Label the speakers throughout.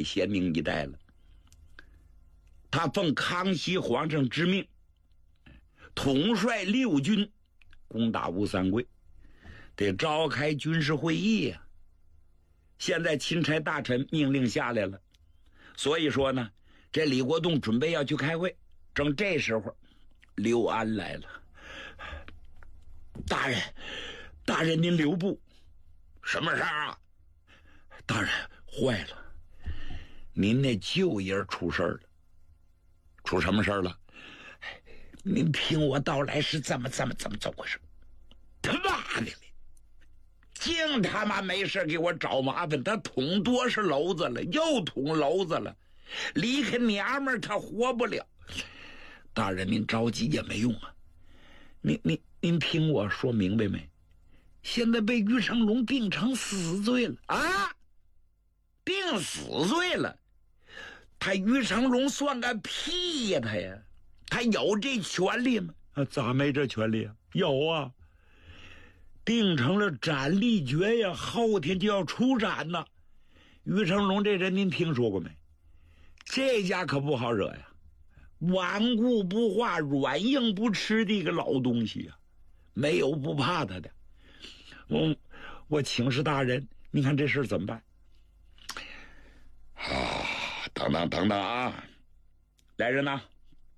Speaker 1: 咸宁一带了。他奉康熙皇上之命，统帅6军攻打吴三桂，得召开军事会议呀。现在钦差大臣命令下来了，所以说呢，这李国栋准备要去开会。正这时候，刘安来了。大人您留步。什么事儿啊？大人，坏了，您那舅爷出事了。出什么事了？您听我道来是怎么回事？他妈的嘞！净他妈没事给我找麻烦，他捅多少篓子了，又捅篓子了，离开娘们儿他活不了。大人您着急也没用啊，您听我说明白没？现在被于成龙定成死罪了啊！定死罪了，他于成龙算个屁呀！他有这权利吗？咋没这权利啊？有啊，定成了斩立决呀，后天就要出斩呢。于成龙这人您听说过没？这家可不好惹呀，顽固不化，软硬不吃的一个老东西呀，没有不怕他的。我请示大人，你看这事怎么办？等等啊！来人呐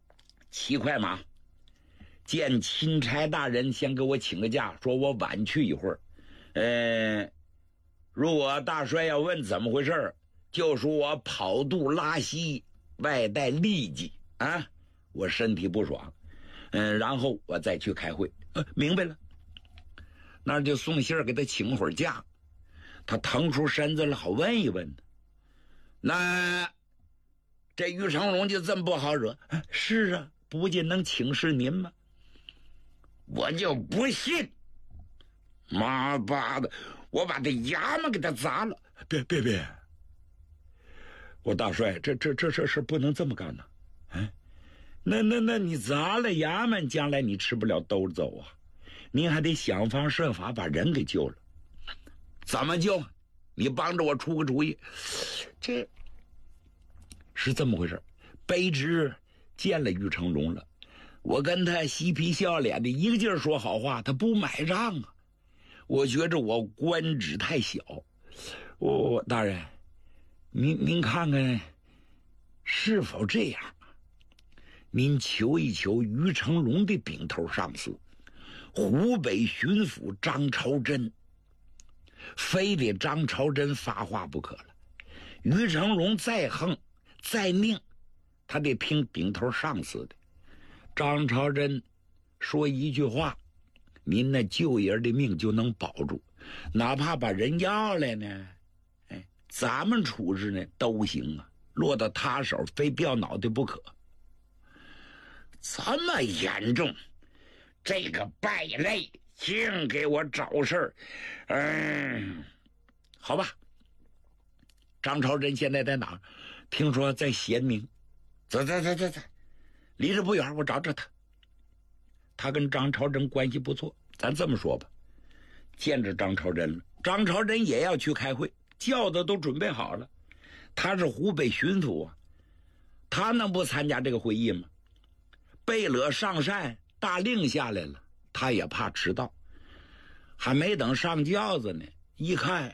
Speaker 1: ，7块马，见钦差大人先给我请个假，说我晚去一会儿。如果大帅要问怎么回事，就说我跑肚拉稀，外带痢疾啊，我身体不爽。然后我再去开会。明白了。那就送信儿给他请会儿假，他腾出身子来好问一问。那这于成龙就这么不好惹？是啊，不仅能请示您吗？我就不信！妈巴的，我把这衙门给他砸了！别！我大帅，这事不能这么干呐！那你砸了衙门，将来你吃不了兜走啊！您还得想方设法把人给救了。怎么救？你帮着我出个主意。这是这么回事。卑职见了于成龙了，我跟他嬉皮笑脸的，一个劲儿说好话，他不买账啊。我觉着我官职太小。大人，您看看是否这样？您求一求于成龙的顶头上司湖北巡抚张朝珍，非得张朝珍发话不可了。于成龙再横再拧，他得听顶头上司的。张朝珍说一句话，您那舅爷的命就能保住，哪怕把人要来呢，咱们处置呢都行啊，落到他手非掉脑袋不可。这么严重，这个败类净给我找事儿。好吧，张朝珍现在在哪？听说在咸宁。走，离着不远，我找找他。他跟张朝珍关系不错，咱这么说吧，见着张朝珍了，张朝珍也要去开会，轿子都准备好了。他是湖北巡抚啊，他能不参加这个会议吗？贝勒上善大令下来了，他也怕迟到。还没等上轿子呢，一看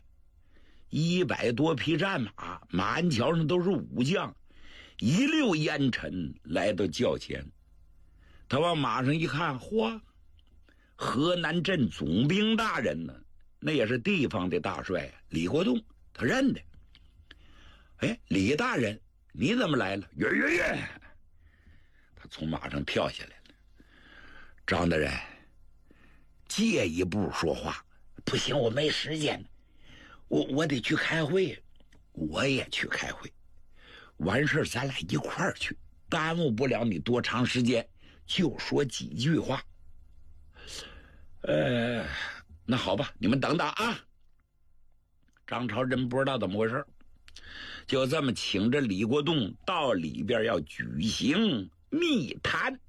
Speaker 1: 100多匹战马，马鞍桥上都是武将，一溜烟尘来到轿前。他往马上一看，嚯，河南镇总兵大人呢，那也是地方的大帅李国栋，他认得。李大人你怎么来了？约他从马上跳下来了。张大人，借一步说话。不行，我没时间，我得去开会。我也去开会，完事咱俩一块儿去，耽误不了你多长时间，就说几句话。那好吧，你们等等啊。张朝珍不知道怎么回事，就这么请着李国栋到里边要举行密谈。